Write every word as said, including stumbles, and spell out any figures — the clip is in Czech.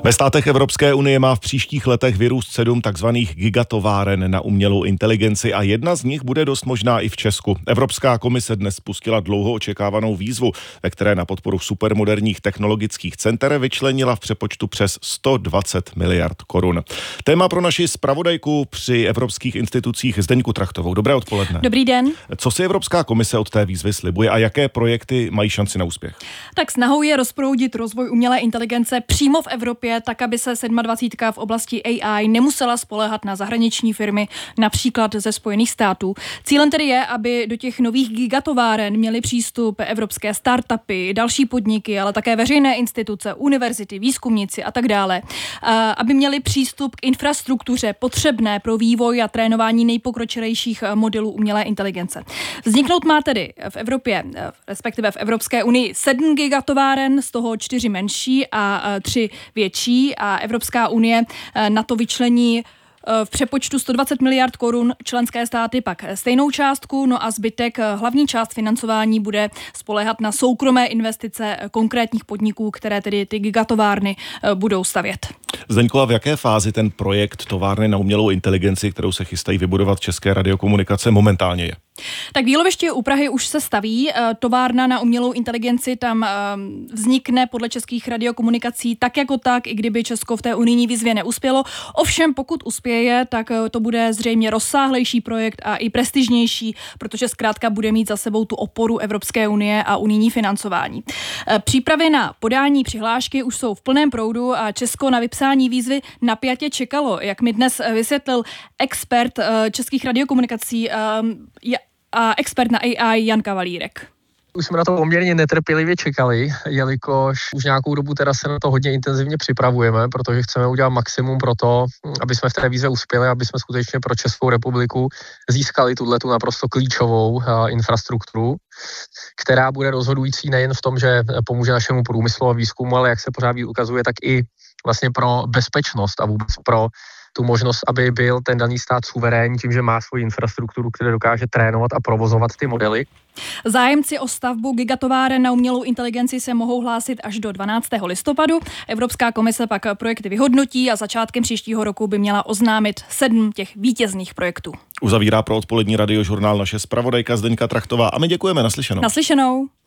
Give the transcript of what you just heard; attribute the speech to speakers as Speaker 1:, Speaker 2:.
Speaker 1: Ve státech Evropské unie má v příštích letech vyrůst sedm takzvaných gigatováren na umělou inteligenci a jedna z nich bude dost možná i v Česku. Evropská komise dnes spustila dlouho očekávanou výzvu, ve které na podporu supermoderních technologických center vyčlenila v přepočtu přes sto dvacet miliard korun. Téma pro naši zpravodajku při evropských institucích Zdeňku Trachtovou. Dobré odpoledne.
Speaker 2: Dobrý den.
Speaker 1: Co si Evropská komise od té výzvy slibuje a jaké projekty mají šanci na úspěch?
Speaker 2: Tak snahou je rozproudit rozvoj umělé inteligence přímo v Evropě, tak aby se dvacet sedm v oblasti A I nemusela spoléhat na zahraniční firmy, například ze Spojených států. Cílem tedy je, aby do těch nových gigatováren měly přístup evropské startupy, další podniky, ale také veřejné instituce, univerzity, výzkumníci a tak dále. Aby měli přístup k infrastruktuře potřebné pro vývoj a trénování nejpokročilejších modelů umělé inteligence. Vzniknout má tedy v Evropě, respektive v Evropské unii sedm gigatováren, z toho čtyři menší a tři větší a Evropská unie na to vyčlení v přepočtu sto dvacet miliard korun, členské státy pak stejnou částku, no a zbytek, hlavní část financování bude spoléhat na soukromé investice konkrétních podniků, které tedy ty gigatovárny budou stavět.
Speaker 1: Zdeňko, a v jaké fázi ten projekt továrny na umělou inteligenci, kterou se chystají vybudovat České radiokomunikace, momentálně je?
Speaker 2: Tak v Jílovišti u Prahy už se staví. Továrna na umělou inteligenci tam vznikne podle Českých radiokomunikací tak jako tak, i kdyby Česko v té unijní výzvě neuspělo. Ovšem, pokud uspěje, tak to bude zřejmě rozsáhlejší projekt a i prestižnější, protože zkrátka bude mít za sebou tu oporu Evropské unie a unijní financování. Přípravy na podání přihlášky už jsou v plném proudu a Česko na vypsání výzvy napjatě čekalo, jak mi dnes vysvětlil expert Českých radiokomunikací a expert na A I Jan Kavalírek.
Speaker 3: Už jsme na to poměrně netrpělivě čekali, jelikož už nějakou dobu teda se na to hodně intenzivně připravujeme, protože chceme udělat maximum pro to, aby jsme v té výzvě uspěli, aby jsme skutečně pro Českou republiku získali tuhletu naprosto klíčovou infrastrukturu, která bude rozhodující nejen v tom, že pomůže našemu průmyslu a výzkumu, ale jak se pořád ukazuje, tak i vlastně pro bezpečnost a vůbec pro tu možnost, aby byl ten daný stát suverénní tím, že má svoji infrastrukturu, která dokáže trénovat a provozovat ty modely.
Speaker 2: Zájemci o stavbu gigatováren na umělou inteligenci se mohou hlásit až do dvanáctého listopadu. Evropská komise pak projekty vyhodnotí a začátkem příštího roku by měla oznámit sedm těch vítězných projektů.
Speaker 1: Uzavírá pro odpolední radiožurnál naše zpravodajka Zdeňka Trachtová a my děkujeme. Naslyšenou.
Speaker 2: Naslyšenou.